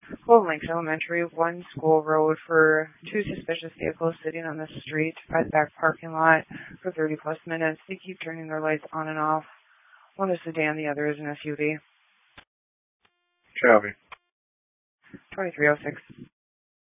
Golden Lakes Elementary, 1 School Road for 2 suspicious vehicles sitting on the street by the back parking lot for 30-plus minutes. They keep turning their lights on and off. One is a sedan, the other is an SUV. Copy. 2306.